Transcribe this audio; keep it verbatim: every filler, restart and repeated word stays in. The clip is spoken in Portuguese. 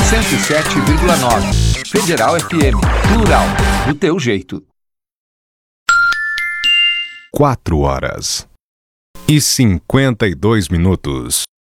cento e sete vírgula nove. Federal F M. Plural. Do teu jeito. Quatro horas e cinquenta e dois minutos.